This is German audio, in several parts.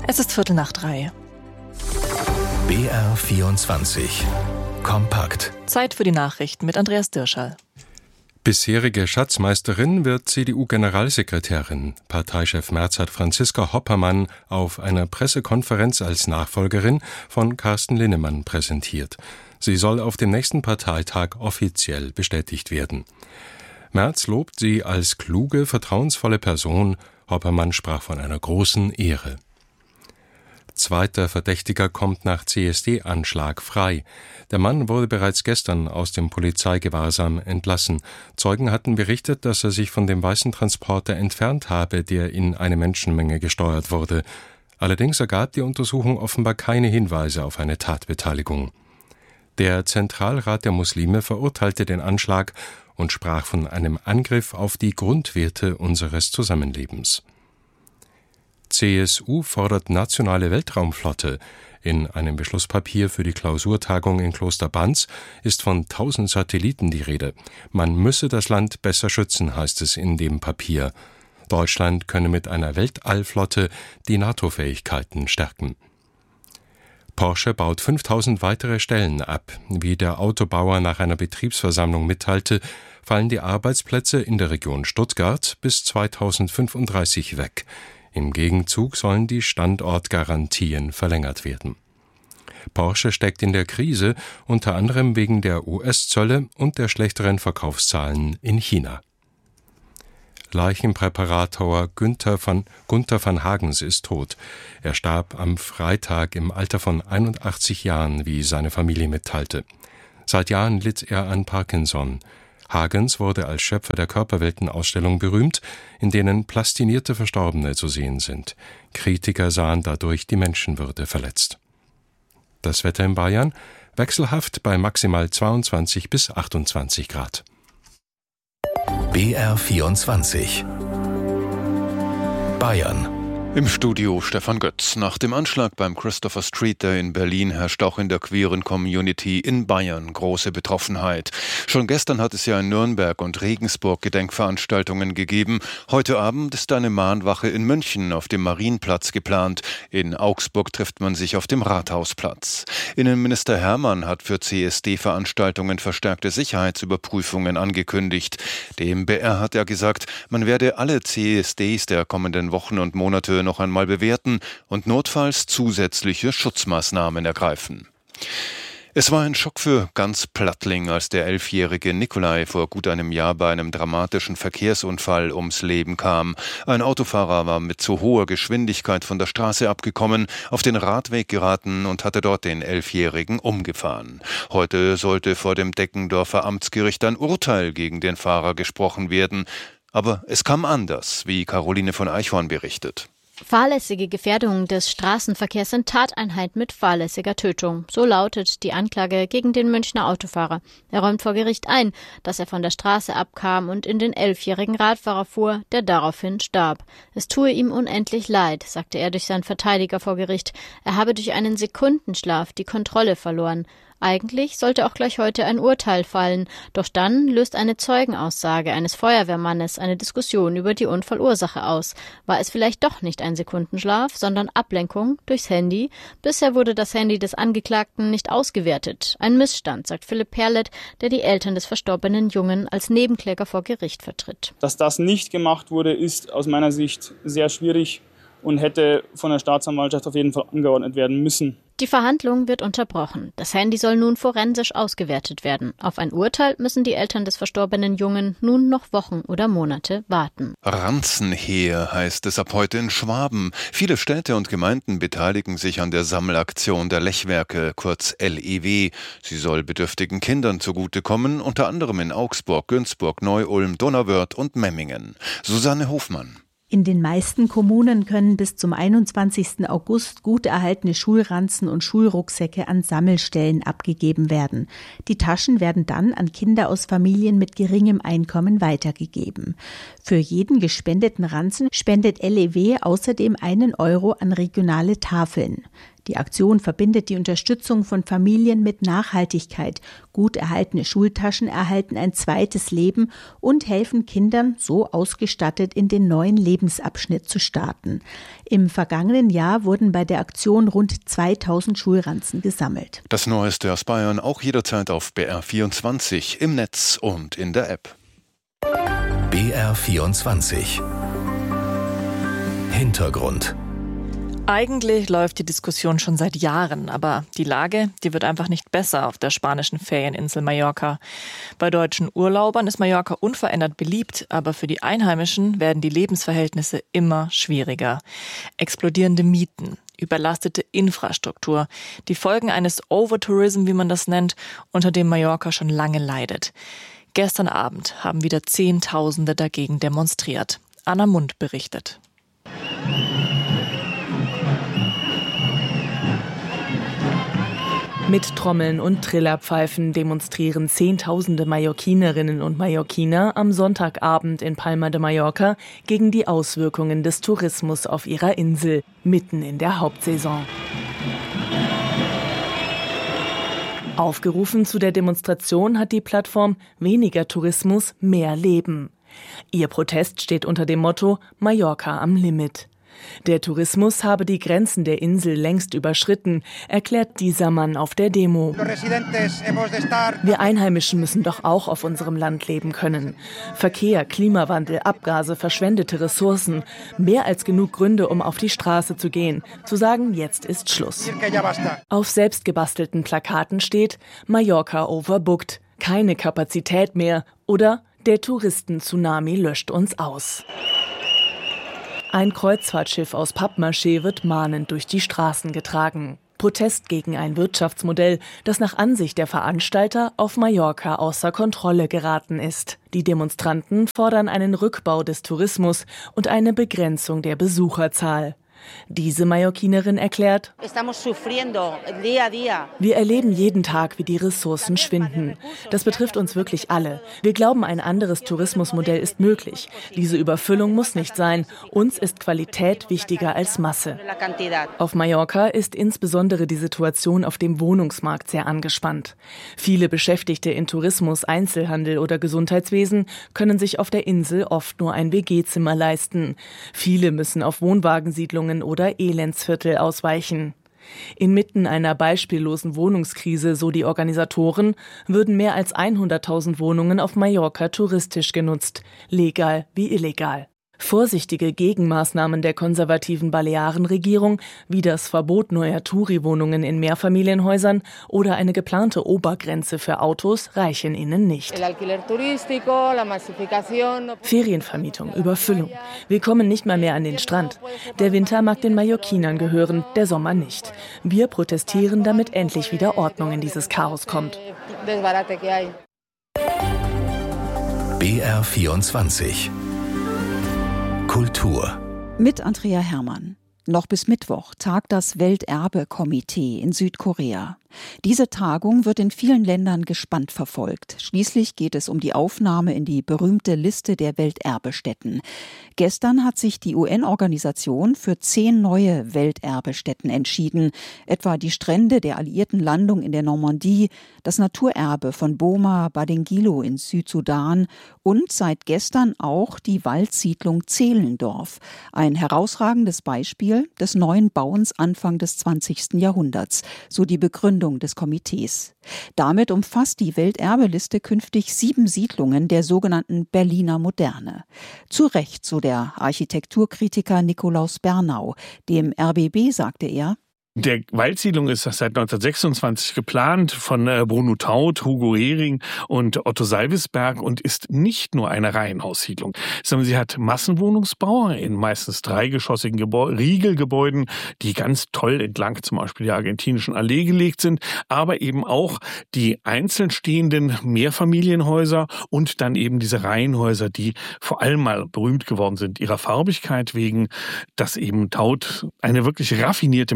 Es ist 2:15. BR24 Kompakt. Zeit für die Nachrichten mit Andreas Dirschall. Bisherige Schatzmeisterin wird CDU-Generalsekretärin. Parteichef Merz hat Franziska Hoppermann auf einer Pressekonferenz als Nachfolgerin von Carsten Linnemann präsentiert. Sie soll auf dem nächsten Parteitag offiziell bestätigt werden. Merz lobt sie als kluge, vertrauensvolle Person. Hoppermann sprach von einer großen Ehre. Zweiter Verdächtiger kommt nach CSD-Anschlag frei. Der Mann wurde bereits gestern aus dem Polizeigewahrsam entlassen. Zeugen hatten berichtet, dass er sich von dem weißen Transporter entfernt habe, der in eine Menschenmenge gesteuert wurde. Allerdings ergab die Untersuchung offenbar keine Hinweise auf eine Tatbeteiligung. Der Zentralrat der Muslime verurteilte den Anschlag und sprach von einem Angriff auf die Grundwerte unseres Zusammenlebens. CSU fordert nationale Weltraumflotte. In einem Beschlusspapier für die Klausurtagung in Kloster Banz ist von 1000 Satelliten die Rede. Man müsse das Land besser schützen, heißt es in dem Papier. Deutschland könne mit einer Weltallflotte die NATO-Fähigkeiten stärken. Porsche baut 5000 weitere Stellen ab. Wie der Autobauer nach einer Betriebsversammlung mitteilte, fallen die Arbeitsplätze in der Region Stuttgart bis 2035 weg. Im Gegenzug sollen die Standortgarantien verlängert werden. Porsche steckt in der Krise, unter anderem wegen der US-Zölle und der schlechteren Verkaufszahlen in China. Leichenpräparator Gunther van Hagens ist tot. Er starb am Freitag im Alter von 81 Jahren, wie seine Familie mitteilte. Seit Jahren litt er an Parkinson. Hagens wurde als Schöpfer der Körperweltenausstellung berühmt, in denen plastinierte Verstorbene zu sehen sind. Kritiker sahen dadurch die Menschenwürde verletzt. Das Wetter in Bayern wechselhaft bei maximal 22 bis 28 Grad. BR24 Bayern. Im Studio Stefan Götz. Nach dem Anschlag beim Christopher Street Day in Berlin herrscht auch in der queeren Community in Bayern große Betroffenheit. Schon gestern hat es ja in Nürnberg und Regensburg Gedenkveranstaltungen gegeben. Heute Abend ist eine Mahnwache in München auf dem Marienplatz geplant. In Augsburg trifft man sich auf dem Rathausplatz. Innenminister Hermann hat für CSD-Veranstaltungen verstärkte Sicherheitsüberprüfungen angekündigt. Dem BR hat er gesagt, man werde alle CSDs der kommenden Wochen und Monate noch einmal bewerten und notfalls zusätzliche Schutzmaßnahmen ergreifen. Es war ein Schock für ganz Plattling, als der 11-jährige Nikolai vor gut einem Jahr bei einem dramatischen Verkehrsunfall ums Leben kam. Ein Autofahrer war mit zu hoher Geschwindigkeit von der Straße abgekommen, auf den Radweg geraten und hatte dort den 11-jährigen umgefahren. Heute sollte vor dem Deckendorfer Amtsgericht ein Urteil gegen den Fahrer gesprochen werden. Aber es kam anders, wie Caroline von Eichhorn berichtet. Fahrlässige Gefährdung des Straßenverkehrs sind Tateinheit mit fahrlässiger Tötung. So lautet die Anklage gegen den Münchner Autofahrer. Er räumt vor Gericht ein, dass er von der Straße abkam und in den 11-jährigen Radfahrer fuhr, der daraufhin starb. Es tue ihm unendlich leid, sagte er durch seinen Verteidiger vor Gericht. Er habe durch einen Sekundenschlaf die Kontrolle verloren. Eigentlich sollte auch gleich heute ein Urteil fallen, doch dann löst eine Zeugenaussage eines Feuerwehrmannes eine Diskussion über die Unfallursache aus. War es vielleicht doch nicht ein Sekundenschlaf, sondern Ablenkung durchs Handy? Bisher wurde das Handy des Angeklagten nicht ausgewertet. Ein Missstand, sagt Philipp Perlet, der die Eltern des verstorbenen Jungen als Nebenkläger vor Gericht vertritt. Dass das nicht gemacht wurde, ist aus meiner Sicht sehr schwierig und hätte von der Staatsanwaltschaft auf jeden Fall angeordnet werden müssen. Die Verhandlung wird unterbrochen. Das Handy soll nun forensisch ausgewertet werden. Auf ein Urteil müssen die Eltern des verstorbenen Jungen nun noch Wochen oder Monate warten. Ranzenheer heißt es ab heute in Schwaben. Viele Städte und Gemeinden beteiligen sich an der Sammelaktion der Lechwerke, kurz LEW. Sie soll bedürftigen Kindern zugutekommen, unter anderem in Augsburg, Günzburg, Neu-Ulm, Donauwörth und Memmingen. Susanne Hofmann. In den meisten Kommunen können bis zum 21. August gut erhaltene Schulranzen und Schulrucksäcke an Sammelstellen abgegeben werden. Die Taschen werden dann an Kinder aus Familien mit geringem Einkommen weitergegeben. Für jeden gespendeten Ranzen spendet LEW außerdem 1 Euro an regionale Tafeln. Die Aktion verbindet die Unterstützung von Familien mit Nachhaltigkeit. Gut erhaltene Schultaschen erhalten ein zweites Leben und helfen Kindern, so ausgestattet in den neuen Lebensabschnitt zu starten. Im vergangenen Jahr wurden bei der Aktion rund 2000 Schulranzen gesammelt. Das Neueste aus Bayern auch jederzeit auf BR24 im Netz und in der App. BR24 Hintergrund. Eigentlich läuft die Diskussion schon seit Jahren, aber die Lage, die wird einfach nicht besser auf der spanischen Ferieninsel Mallorca. Bei deutschen Urlaubern ist Mallorca unverändert beliebt, aber für die Einheimischen werden die Lebensverhältnisse immer schwieriger. Explodierende Mieten, überlastete Infrastruktur, die Folgen eines Overtourism, wie man das nennt, unter dem Mallorca schon lange leidet. Gestern Abend haben wieder Zehntausende dagegen demonstriert. Anna Mund berichtet. Mit Trommeln und Trillerpfeifen demonstrieren Zehntausende Mallorquinerinnen und Mallorquiner am Sonntagabend in Palma de Mallorca gegen die Auswirkungen des Tourismus auf ihrer Insel, mitten in der Hauptsaison. Aufgerufen zu der Demonstration hat die Plattform Weniger Tourismus, mehr Leben. Ihr Protest steht unter dem Motto Mallorca am Limit. Der Tourismus habe die Grenzen der Insel längst überschritten, erklärt dieser Mann auf der Demo. Wir Einheimischen müssen doch auch auf unserem Land leben können. Verkehr, Klimawandel, Abgase, verschwendete Ressourcen. Mehr als genug Gründe, um auf die Straße zu gehen. Zu sagen, jetzt ist Schluss. Auf selbstgebastelten Plakaten steht Mallorca overbooked, keine Kapazität mehr oder der Touristen-Tsunami löscht uns aus. Ein Kreuzfahrtschiff aus Pappmaché wird mahnend durch die Straßen getragen. Protest gegen ein Wirtschaftsmodell, das nach Ansicht der Veranstalter auf Mallorca außer Kontrolle geraten ist. Die Demonstranten fordern einen Rückbau des Tourismus und eine Begrenzung der Besucherzahl. Diese Mallorquinerin erklärt: Wir erleben jeden Tag, wie die Ressourcen schwinden. Das betrifft uns wirklich alle. Wir glauben, ein anderes Tourismusmodell ist möglich. Diese Überfüllung muss nicht sein. Uns ist Qualität wichtiger als Masse. Auf Mallorca ist insbesondere die Situation auf dem Wohnungsmarkt sehr angespannt. Viele Beschäftigte in Tourismus, Einzelhandel oder Gesundheitswesen können sich auf der Insel oft nur ein WG-Zimmer leisten. Viele müssen auf Wohnwagensiedlungen oder Elendsviertel ausweichen. Inmitten einer beispiellosen Wohnungskrise, so die Organisatoren, würden mehr als 100.000 Wohnungen auf Mallorca touristisch genutzt, legal wie illegal. Vorsichtige Gegenmaßnahmen der konservativen Balearenregierung, wie das Verbot neuer Touri-Wohnungen in Mehrfamilienhäusern oder eine geplante Obergrenze für Autos, reichen ihnen nicht. Ferienvermietung, Überfüllung. Wir kommen nicht mal mehr an den Strand. Der Winter mag den Mallorquinern gehören, der Sommer nicht. Wir protestieren, damit endlich wieder Ordnung in dieses Chaos kommt. BR24 Kultur. Mit Andrea Hermann. Noch bis Mittwoch tagt das Welterbe-Komitee in Südkorea. Diese Tagung wird in vielen Ländern gespannt verfolgt. Schließlich geht es um die Aufnahme in die berühmte Liste der Welterbestätten. Gestern hat sich die UN-Organisation für 10 neue Welterbestätten entschieden, etwa die Strände der alliierten Landung in der Normandie, das Naturerbe von Boma Badingilo in Südsudan und seit gestern auch die Waldsiedlung Zehlendorf, ein herausragendes Beispiel des neuen Bauens Anfang des 20. Jahrhunderts, so die Begründung des Komitees. Damit umfasst die Welterbeliste künftig 7 Siedlungen der sogenannten Berliner Moderne. Zu Recht, so der Architekturkritiker Nikolaus Bernau. Dem RBB sagte er: Der Waldsiedlung ist seit 1926 geplant von Bruno Taut, Hugo Hering und Otto Salvisberg und ist nicht nur eine Reihenhaussiedlung, sondern sie hat Massenwohnungsbau in meistens 3-geschossigen Riegelgebäuden, die ganz toll entlang zum Beispiel der argentinischen Allee gelegt sind, aber eben auch die einzeln stehenden Mehrfamilienhäuser und dann eben diese Reihenhäuser, die vor allem mal berühmt geworden sind ihrer Farbigkeit wegen, dass eben Taut eine wirklich raffinierte Methode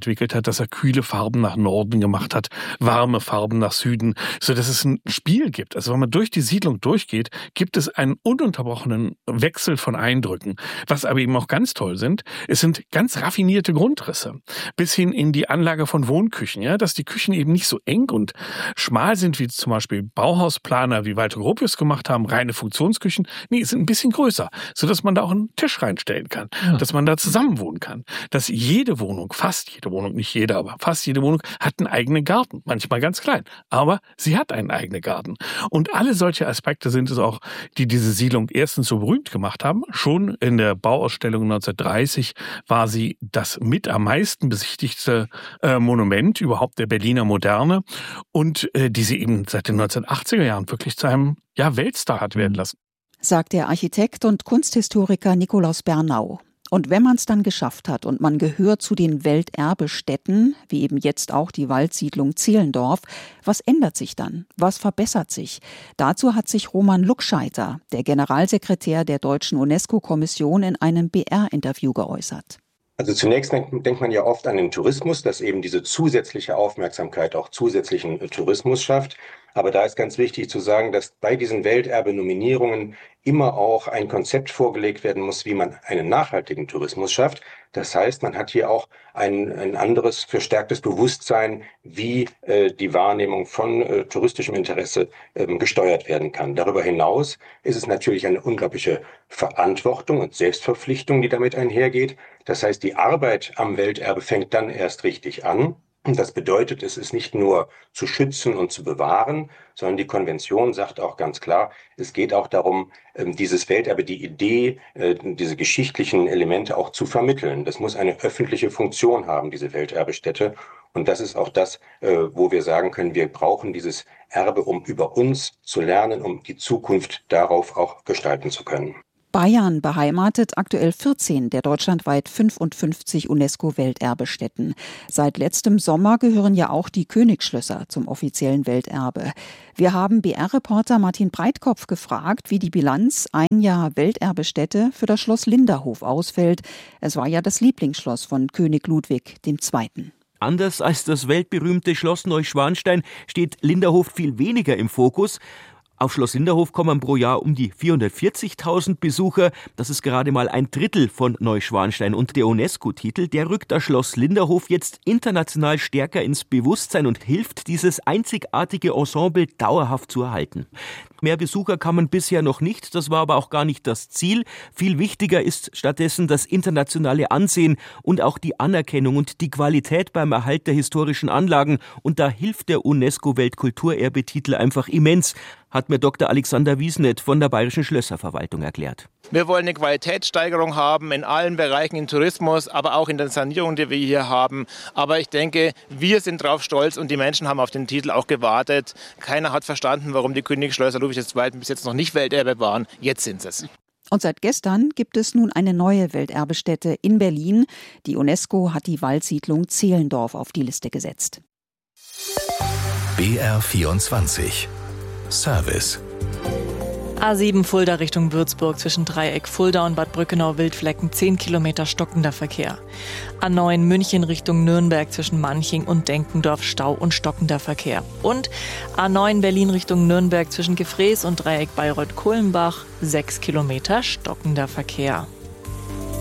entwickelt hat, dass er kühle Farben nach Norden gemacht hat, warme Farben nach Süden, so dass es ein Spiel gibt. Also wenn man durch die Siedlung durchgeht, gibt es einen ununterbrochenen Wechsel von Eindrücken. Was aber eben auch ganz toll es sind ganz raffinierte Grundrisse, bis hin in die Anlage von Wohnküchen, ja, dass die Küchen eben nicht so eng und schmal sind, wie zum Beispiel Bauhausplaner wie Walter Gropius gemacht haben, reine Funktionsküchen. Nee, es sind ein bisschen größer, sodass man da auch einen Tisch reinstellen kann, dass man da zusammen wohnen kann. Dass jede Wohnung, fast jede Wohnung, nicht jede, aber fast jede Wohnung hat einen eigenen Garten, manchmal ganz klein, aber sie hat einen eigenen Garten. Und alle solche Aspekte sind es auch, die diese Siedlung erstens so berühmt gemacht haben. Schon in der Bauausstellung 1930 war sie das mit am meisten besichtigte Monument überhaupt der Berliner Moderne und die sie eben seit den 1980er Jahren wirklich zu einem Weltstar hat werden lassen. Sagt der Architekt und Kunsthistoriker Nikolaus Bernau. Und wenn man es dann geschafft hat und man gehört zu den Welterbestätten, wie eben jetzt auch die Waldsiedlung Zehlendorf, was ändert sich dann? Was verbessert sich? Dazu hat sich Roman Luckscheiter, der Generalsekretär der Deutschen UNESCO-Kommission, in einem BR-Interview geäußert. Also zunächst denkt man ja oft an den Tourismus, dass eben diese zusätzliche Aufmerksamkeit auch zusätzlichen Tourismus schafft. Aber da ist ganz wichtig zu sagen, dass bei diesen Welterbe-Nominierungen immer auch ein Konzept vorgelegt werden muss, wie man einen nachhaltigen Tourismus schafft. Das heißt, man hat hier auch ein anderes, verstärktes Bewusstsein, wie die Wahrnehmung von touristischem Interesse gesteuert werden kann. Darüber hinaus ist es natürlich eine unglaubliche Verantwortung und Selbstverpflichtung, die damit einhergeht. Das heißt, die Arbeit am Welterbe fängt dann erst richtig an. Und das bedeutet, es ist nicht nur zu schützen und zu bewahren, sondern die Konvention sagt auch ganz klar, es geht auch darum, dieses Welterbe, die Idee, diese geschichtlichen Elemente auch zu vermitteln. Das muss eine öffentliche Funktion haben, diese Welterbestätte. Und das ist auch das, wo wir sagen können, wir brauchen dieses Erbe, um über uns zu lernen, um die Zukunft darauf auch gestalten zu können. Bayern beheimatet aktuell 14 der deutschlandweit 55 UNESCO-Welterbestätten. Seit letztem Sommer gehören ja auch die Königsschlösser zum offiziellen Welterbe. Wir haben BR-Reporter Martin Breitkopf gefragt, wie die Bilanz ein Jahr Welterbestätte für das Schloss Linderhof ausfällt. Es war ja das Lieblingsschloss von König Ludwig II. Anders als das weltberühmte Schloss Neuschwanstein steht Linderhof viel weniger im Fokus. Auf Schloss Linderhof kommen pro Jahr um die 440.000 Besucher. Das ist gerade mal ein Drittel von Neuschwanstein. Und der UNESCO-Titel, der rückt das Schloss Linderhof jetzt international stärker ins Bewusstsein und hilft, dieses einzigartige Ensemble dauerhaft zu erhalten. Mehr Besucher kamen bisher noch nicht, das war aber auch gar nicht das Ziel. Viel wichtiger ist stattdessen das internationale Ansehen und auch die Anerkennung und die Qualität beim Erhalt der historischen Anlagen. Und da hilft der UNESCO-Weltkulturerbetitel einfach immens, hat mir Dr. Alexander Wiesnet von der Bayerischen Schlösserverwaltung erklärt. Wir wollen eine Qualitätssteigerung haben in allen Bereichen, im Tourismus, aber auch in der Sanierung, die wir hier haben. Aber ich denke, wir sind drauf stolz und die Menschen haben auf den Titel auch gewartet. Keiner hat verstanden, warum die Königsschlösser Ludwig II. Bis jetzt noch nicht Welterbe waren. Jetzt sind es. Und seit gestern gibt es nun eine neue Welterbestätte in Berlin. Die UNESCO hat die Waldsiedlung Zehlendorf auf die Liste gesetzt. BR24 Service. A7 Fulda Richtung Würzburg zwischen Dreieck Fulda und Bad Brückenau-Wildflecken 10 Kilometer stockender Verkehr. A9 München Richtung Nürnberg zwischen Manching und Denkendorf Stau und stockender Verkehr. Und A9 Berlin Richtung Nürnberg zwischen Gefrees und Dreieck Bayreuth-Kulmbach 6 Kilometer stockender Verkehr.